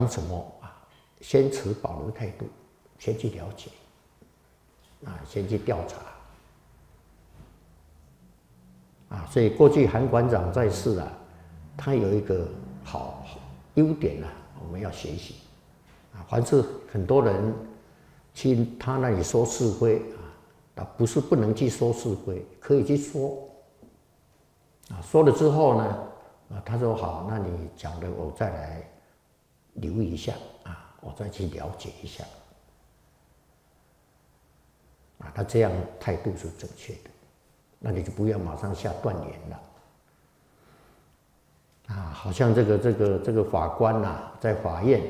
什么啊？先持保留态度，先去了解，先去调查。所以过去韩馆长在世他有一个好优点我们要学习。凡是很多人去他那里说是非不是不能去说是非，可以去说。说了之后呢，他说好，那你讲的我再来留意一下我再去了解一下。他这样态度是正确的，那你就不要马上下断言了。好像这个法官在法院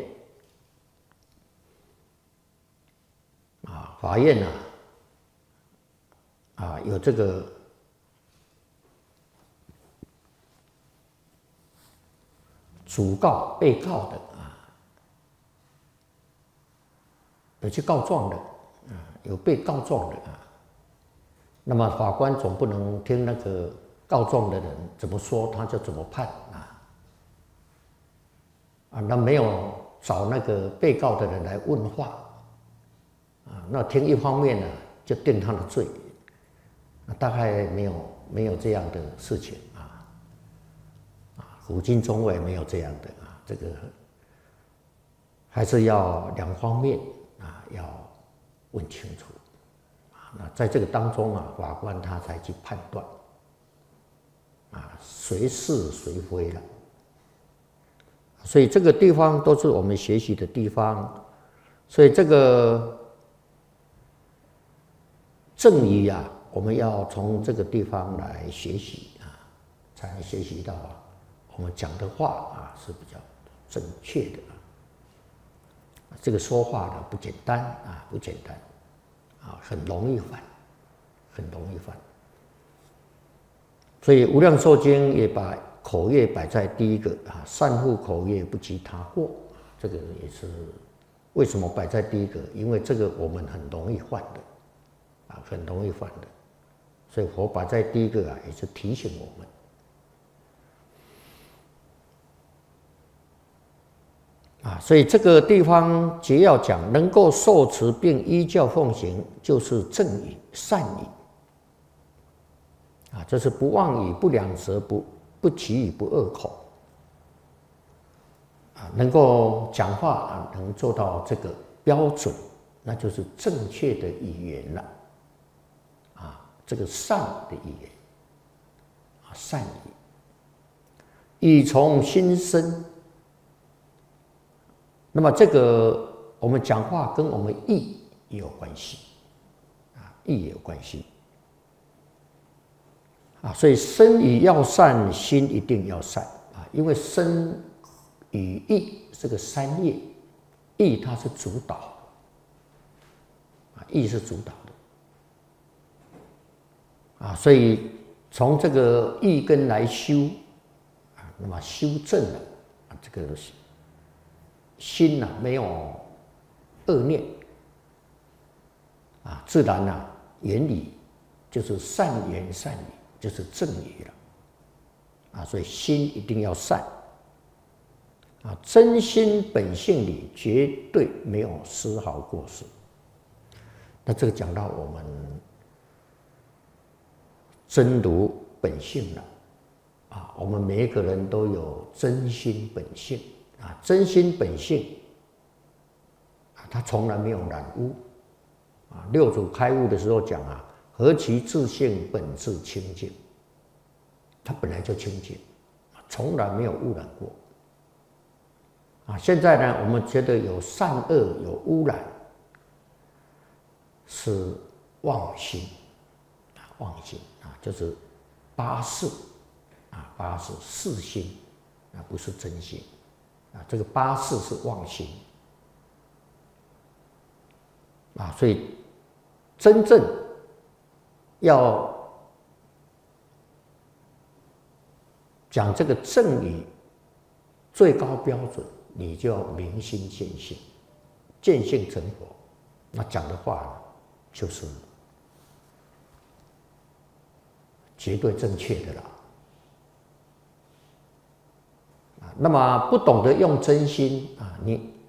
法院有这个主告、被告的有去告状的有被告状的那么法官总不能听那个告状的人怎么说，他就怎么判那没有找那个被告的人来问话那听一方面就定他的罪，大概没有这样的事情古今中外没有这样的这个还是要两方面要问清楚那在这个当中法官他才去判断谁是谁非了。所以这个地方都是我们学习的地方，所以这个正义我们要从这个地方来学习才能学习到我们讲的话是比较正确的这个说话不简单不简单很容易犯，很容易犯。所以《无量寿经》也把口业摆在第一个善护口业，不及他过。这个也是为什么摆在第一个？因为这个我们很容易犯的很容易犯的，所以佛摆在第一个也是提醒我们。所以这个地方节要讲，能够受持并依教奉行，就是正语、善语这是不妄语、不两舌、不绮语、不恶口能够讲话能做到这个标准，那就是正确的语言了这个善的语言善语，语从心生。那么这个我们讲话跟我们意也有关系意也有关系所以身语要善，心一定要善因为身语意这个三业，意它是主导意是主导的所以从这个意根来修那么修正了这个心没有恶念自然言语就是善言善语，就是正语了所以心一定要善真心本性里绝对没有丝毫过失。那这个讲到我们真如本性了我们每一个人都有真心本性真心本性它从来没有染污六祖开悟的时候讲何其自性本自清净，它本来就清净从来没有污染过现在呢我们觉得有善恶有污染是妄心妄心就是八识八识四心不是真心这个八识是妄心所以真正要讲这个正语最高标准，你就要明心见性，见性成佛。那讲的话就是绝对正确的啦。 那么不懂得用真心啊，你